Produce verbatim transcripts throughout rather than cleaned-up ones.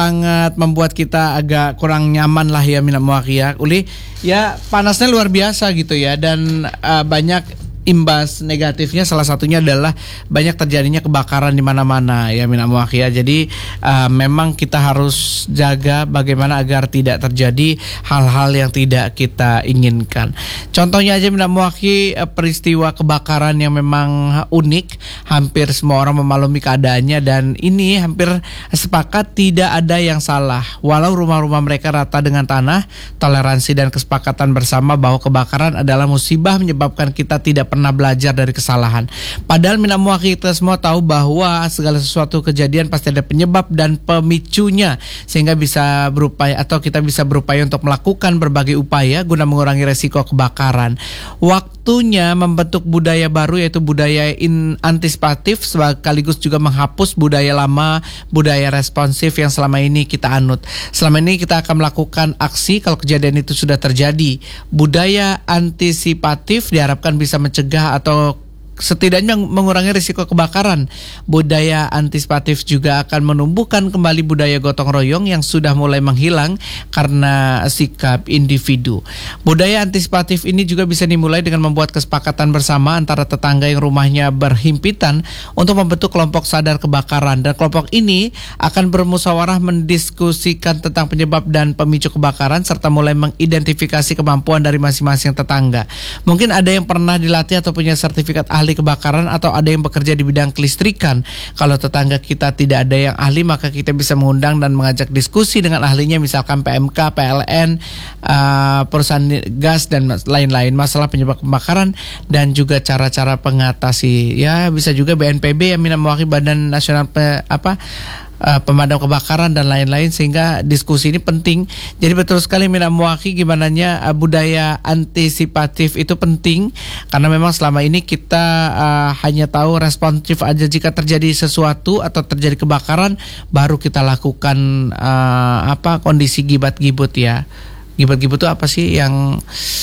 sangat membuat kita agak kurang nyaman lah ya Mina Muaki ya. Uli ya panasnya luar biasa gitu ya, dan uh, banyak imbas negatifnya, salah satunya adalah banyak terjadinya kebakaran di mana-mana ya Mina Muaki ya. Jadi uh, memang kita harus jaga bagaimana agar tidak terjadi hal-hal yang tidak kita inginkan. Contohnya aja Mina Muaki, uh, peristiwa kebakaran yang memang unik, hampir semua orang memaklumi keadaannya, dan ini hampir sepakat tidak ada yang salah. Walau rumah-rumah mereka rata dengan tanah, toleransi dan kesepakatan bersama bahwa kebakaran adalah musibah menyebabkan kita tidak pernah belajar dari kesalahan. Padahal Mina Muaki kita semua tahu bahwa segala sesuatu kejadian pasti ada penyebab dan pemicunya, sehingga bisa berupaya atau kita bisa berupaya untuk melakukan berbagai upaya guna mengurangi resiko kebakaran. Waktunya membentuk budaya baru, yaitu budaya in antisipatif, sekaligus juga menghapus budaya lama, budaya responsif yang selama ini kita anut. Selama ini kita akan melakukan aksi kalau kejadian itu sudah terjadi. Budaya antisipatif diharapkan bisa mencegah atau setidaknya mengurangi risiko kebakaran. Budaya antisipatif juga akan menumbuhkan kembali budaya gotong royong yang sudah mulai menghilang karena sikap individu. Budaya antisipatif ini juga bisa dimulai dengan membuat kesepakatan bersama antara tetangga yang rumahnya berhimpitan untuk membentuk kelompok sadar kebakaran, dan kelompok ini akan bermusyawarah mendiskusikan tentang penyebab dan pemicu kebakaran serta mulai mengidentifikasi kemampuan dari masing-masing tetangga. Mungkin ada yang pernah dilatih atau punya sertifikat ahli kebakaran, atau ada yang bekerja di bidang kelistrikan. Kalau tetangga kita tidak ada yang ahli, maka kita bisa mengundang dan mengajak diskusi dengan ahlinya, misalkan P M K, P L N, uh, perusahaan gas dan lain-lain, masalah penyebab kebakaran dan juga cara-cara pengatasi. Ya bisa juga B N P B yang Mina Muaki, Badan Nasional Pe, apa Uh, pemadam kebakaran dan lain-lain, sehingga diskusi ini penting. Jadi betul sekali Mina Muaki, gimana uh, budaya antisipatif itu penting, karena memang selama ini kita uh, hanya tahu responsif aja jika terjadi sesuatu atau terjadi kebakaran, baru kita lakukan uh, apa kondisi gibat-gibut ya. Gibat-gibut itu apa sih yang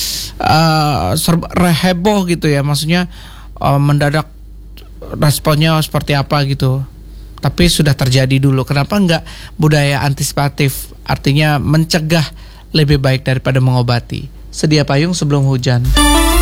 uh, heboh gitu ya, maksudnya uh, mendadak responnya seperti apa gitu. Tapi sudah terjadi dulu. Kenapa enggak budaya antisipatif? Artinya mencegah lebih baik daripada mengobati. Sedia payung sebelum hujan.